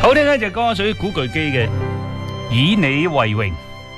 好聽呢隻歌屬於古巨基嘅《以你為榮》，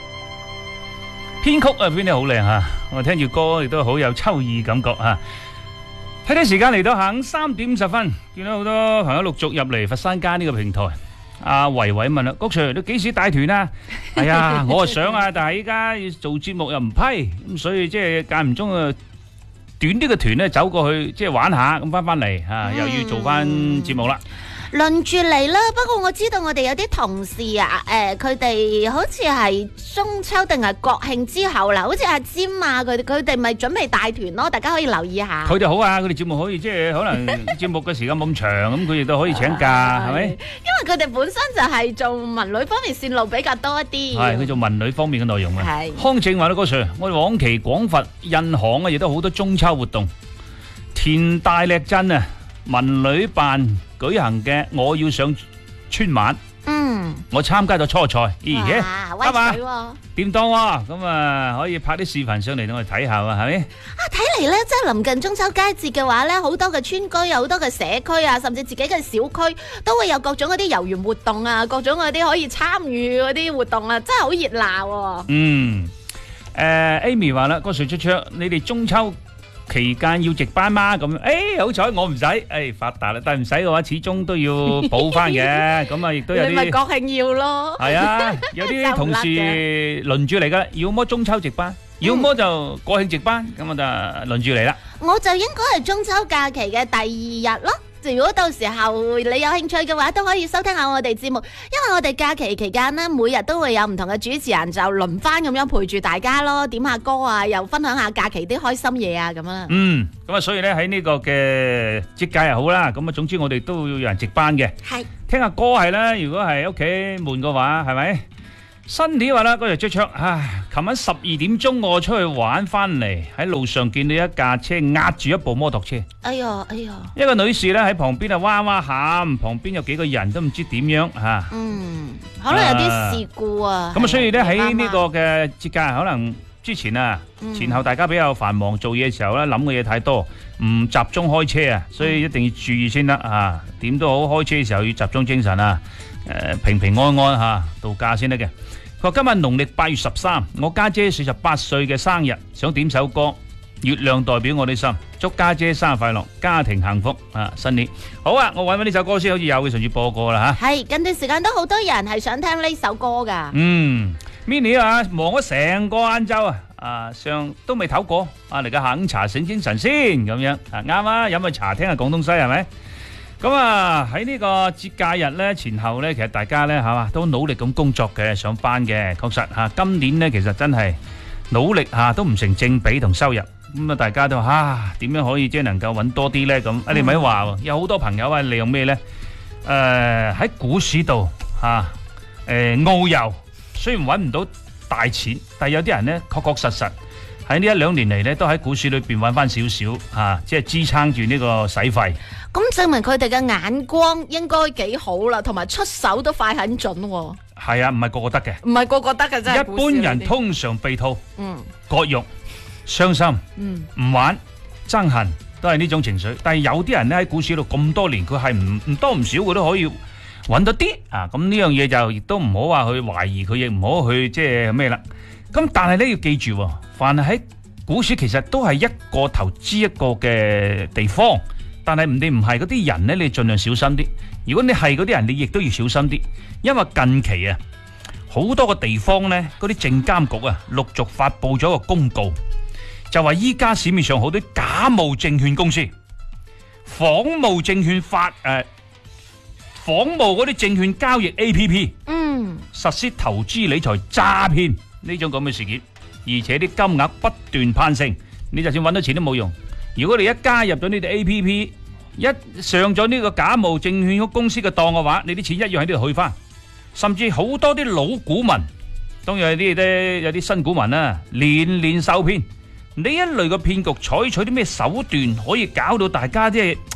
編曲啊編得好靚吓，我聽住歌亦都好有秋意感覺吓。睇睇時間嚟到下午3點50分，見到好多朋友陸續入嚟佛山街呢個平台。阿維維問啦，谷 Sir 你幾時帶團啊？係啊，我啊想啊，但係依家要做節目又唔批，咁所以即係間唔中啊短啲嘅團咧走過去即係玩下，咁翻嚟吓又要做翻節目啦。 輪住嚟啦，不過我知道我哋有啲同事啊，佢哋好似係中秋定係國慶之後啦，好似阿尖啊，佢哋咪準備大團咯，大家可以留意下。 佢哋好啊，佢哋節目可以即係可能節目嘅時間冇咁長，咁佢亦都可以請假，係咪？ 因為佢哋本身就係做文旅方面線路比較多一啲。 係佢做文旅方面嘅內容啊。 係康正話啦，哥 Sir，我哋往期廣佛印行啊，亦都好多中秋活動，田大力鎮啊，文旅辦舉行嘅我要上春晚，我參加咗初賽，咦， 威水喎， 點當喎？咁啊可以拍啲視頻上嚟俾我哋睇下啊，係咪？ 啊，睇嚟咧，即係臨近中秋佳節嘅話咧，好多嘅村居有好多嘅社區啊，甚至自己嘅小區都會有各種嗰啲遊園活動啊，各種嗰啲可以參與嗰啲活動啊，真係好熱鬧喎。 Amy 話啦，哥 Sir 出，你哋中秋期間要值班嗎？咁好彩我唔使，發達啦！但係唔使嘅話，始終都要補翻嘅。咁啊，亦都有啲你咪國慶要咯。 係啊，有啲同事輪住嚟噶，要麼中秋值班，要麼就國慶值班，咁我就輪住嚟啦。 我就應該係中秋假期嘅第2日咯。如果到時候你有興趣嘅話，都可以收聽下我哋節目，因為我哋假期期間呢，每日都會有唔同嘅主持人就輪番咁樣陪住大家咯，點下歌啊，又分享下假期啲開心嘢啊，咁啊。 咁啊，所以咧喺呢個嘅節假又好啦，咁啊，總之我哋都要有人值班嘅。 係聽下歌係啦，如果係屋企悶嘅話，係咪？新田話啦，嗰日出，琴晚12點鐘我出去玩翻嚟，喺路上見到一架車壓住一部摩托車。 哎呀， 一個女士咧喺旁邊啊，哇哇喊，旁邊有幾個人都唔知點樣吓。 可能有啲事故啊。 咁啊，所以咧喺呢個嘅節假，可能之前啊，前後大家比較繁忙做嘢嘅時候咧，諗嘅嘢太多，唔集中開車啊，所以一定要注意先得啊。點都好，開車嘅時候要集中精神啊，平平安安吓度假先得嘅。佢話今日農曆8月13，我家姐48歲嘅生日，想點首歌《月亮代表我的心》，祝家姐生日快樂，家庭幸福啊！新年好啊！我揾翻呢首歌先，好似有嘅上次播過啦吓。 係近段時間都好多人係想聽呢首歌噶。 Minnie 啊，忙咗成個晏晝啊，上都未唞過啊，嚟個下午茶醒精神先咁樣啊，啱啊，飲下茶聽下廣東西係咪？咁啊喺呢個節假日咧前後咧，其實大家咧係嘛都努力咁工作嘅，上班嘅，確實吓今年咧其實真係努力吓都唔成正比同收入，咁啊大家都點樣可以即係能夠揾多啲咧？咁你咪話有好多朋友啊利用咩咧？喺股市度遨遊，雖然揾唔到大錢，但係有啲人咧確確實實喺呢1-2年嚟咧都喺股市裏邊揾翻少少即係支撐住呢個使費。 咁證明佢哋嘅眼光應該幾好啦，同埋出手都快很準。 係啊，唔係個個得嘅， 唔係個個得嘅真係。 一般人通常被套，割肉、傷心、唔玩、憎恨，都係呢種情緒。但係有啲人咧喺股市度咁多年，佢係唔多唔少，佢都可以揾到啲啊。咁呢樣嘢就亦都唔好話去懷疑佢，亦唔好去即係咩啦。咁但係咧要記住，凡係喺股市其實都係一個投資一個嘅地方。但係你唔係嗰啲人呢，你盡量小心啲。如果你係嗰啲人，你亦都要小心啲，因為近期啊，好多個地方呢，嗰啲證監局啊，陸續發佈咗個公告，就話依家市面上好多假冒證券公司，仿冒證券仿冒嗰啲證券交易 APP，實施投資理財詐騙呢種咁嘅事件，而且啲金額不斷攀升，你就算揾到錢都冇用。如果你一加入咗呢啲 APP， 一上咗呢個假冒證券公司嘅當嘅話，你啲錢一樣喺呢度去翻，甚至好多啲老股民，當然有啲新股民啦，年受騙。呢一類嘅騙局採取啲咩手段可以搞到大家即係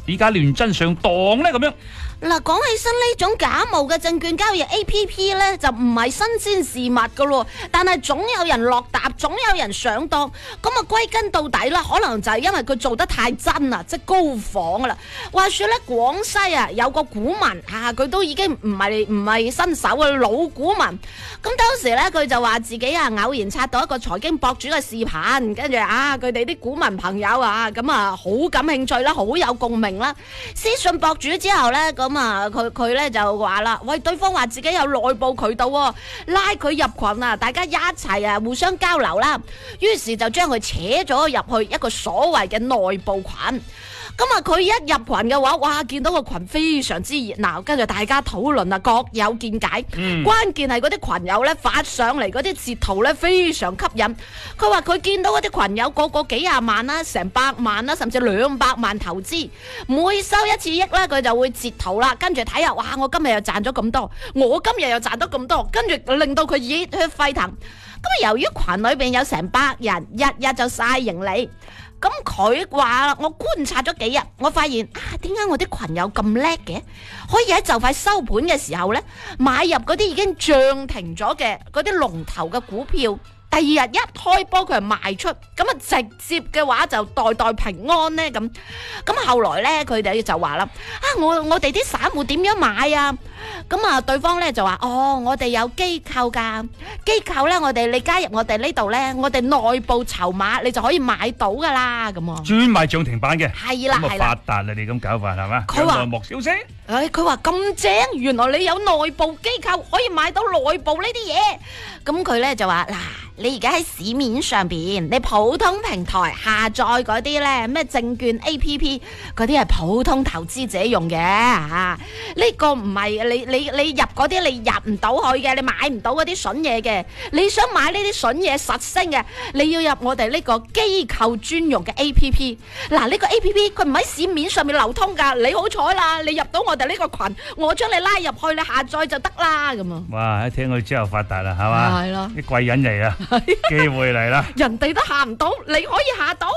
依家亂真上當呢？咁樣。 嗱，講起身呢種假冒嘅證券交易 A.P.P 咧，就唔係新鮮事物噶咯，但係總有人落搭，總有人上當。咁啊，歸根到底啦，可能就係因為佢做得太真啦，即係高仿啦。話說咧，廣西啊有個股民啊，佢都已經唔係新手嘅老股民。咁當時咧，佢就話自己啊偶然刷到一個財經博主嘅視頻，跟住啊佢哋啲股民朋友啊咁啊好感興趣啦，好有共鳴啦。私信博主之後咧，咁啊佢咧就話啦，喂，對方話自己有內部渠道喎，拉佢入群啊，大家一齊啊互相交流啦。於是就將佢扯咗入去一個所謂嘅內部群。咁啊，佢一入群嘅話，哇，見到個群非常之熱鬧，跟住大家討論啊，各有見解。關鍵係嗰啲群友咧發上嚟嗰啲截圖咧非常吸引。佢話佢見到嗰啲群友個個幾廿萬啦，成百萬啦，甚至200萬投資，每收一次益咧，佢就會截圖啦，跟住睇下，哇！我今日又賺咗咁多，我今日又賺到咁多，跟住令到佢熱血沸騰。咁啊，由於群裏邊有成百人，日日就晒盈利。咁佢話我觀察咗幾日，我發現啊，點解我啲群友咁叻嘅，可以喺就快收盤嘅時候呢，買入嗰啲已經漲停咗嘅嗰啲龍頭嘅股票，第二日一開波佢係賣出，咁啊直接嘅話就代代平安呢。咁後來呢，佢哋就話啦，啊我哋啲散戶點樣買啊？咁啊對方呢就話，哦，我哋有機構㗎，機構呢，你加入我哋呢度呢，我哋內部籌碼你就可以買到㗎啦。咁啊專賣漲停板嘅， 係啦， 咁啊發達啦！你咁搞法係嘛？ 佢話內幕消息。 佢話咁正，原來你有內部機構可以買到內部呢啲嘢。咁佢呢就話嗱，你而家喺市面上邊，你普通平台下載嗰啲呢，咩證券 A.P.P 嗰啲係普通投資者用嘅嚇，呢個唔係你入嗰啲你入唔到去嘅，你買唔到嗰啲筍嘢嘅。你想買呢啲筍嘢實升嘅，你要入我哋呢個機構專用嘅 A.P.P。嗱，呢個 A.P.P 佢唔喺市面上面流通㗎，你好彩啦，你入到我哋呢個群，我將你拉入去，你下載就得啦咁啊！ 哇！一聽佢之後發達啦，係嘛？ 係咯， 啲貴人嚟啦，機會嚟啦， 人哋都下唔到，你可以下到。